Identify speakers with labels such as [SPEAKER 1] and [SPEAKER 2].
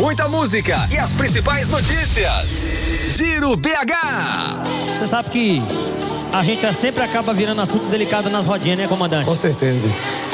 [SPEAKER 1] muita música e as principais notícias. Giro BH.
[SPEAKER 2] Você sabe que a gente sempre acaba virando assunto delicado nas rodinhas, né, comandante?
[SPEAKER 3] Com certeza.